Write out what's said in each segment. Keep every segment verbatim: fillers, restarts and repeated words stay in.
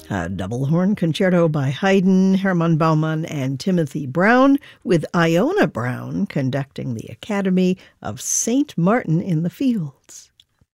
A double horn concerto by Haydn, Hermann Baumann, and Timothy Brown, with Iona Brown conducting the Academy of Saint Martin in the Fields.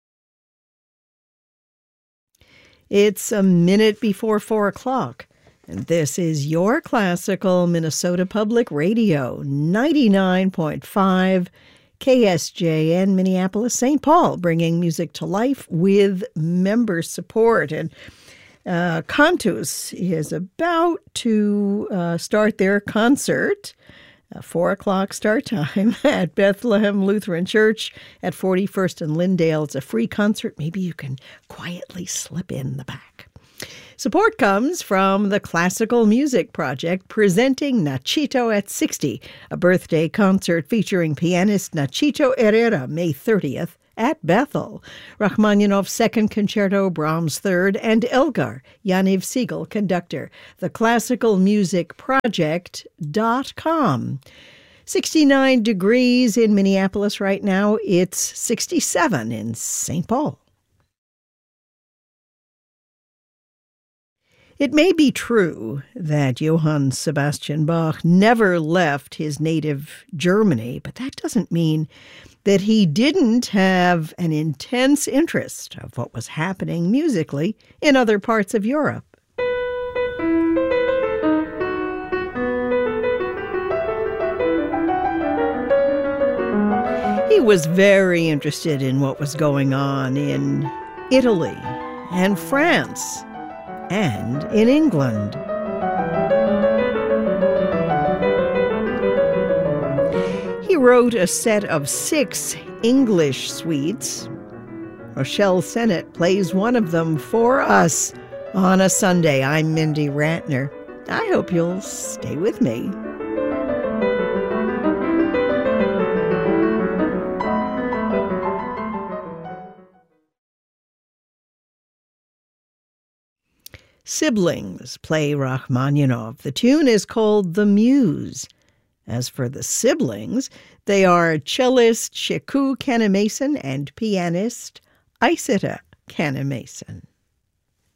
It's a minute before four o'clock, and this is your classical Minnesota Public Radio, ninety-nine point five K S J N, Minneapolis, Saint Paul, bringing music to life with member support. And uh, Cantus is about to uh, start their concert. Uh, four o'clock start time at Bethlehem Lutheran Church at forty-first and Lindale. It's a free concert. Maybe you can quietly slip in the back. Support comes from the Classical Music Project, presenting Nachito at sixty, a birthday concert featuring pianist Nachito Herrera, May thirtieth, at Bethel. Rachmaninoff's Second Concerto, Brahms' Third, and Elgar, Yaniv Siegel, conductor. The Classical Music Project dot com. sixty-nine degrees in Minneapolis right now. It's sixty-seven in Saint Paul. It may be true that Johann Sebastian Bach never left his native Germany, but that doesn't mean that he didn't have an intense interest of what was happening musically in other parts of Europe. He was very interested in what was going on in Italy and France and in England. He wrote a set of six English suites. Rochelle Sennett plays one of them for us on a Sunday. I'm Mindy Ratner. I hope you'll stay with me. Siblings play Rachmaninoff. The tune is called The Muse. As for the siblings, they are cellist Sheku Canamason and pianist Isita Canamason.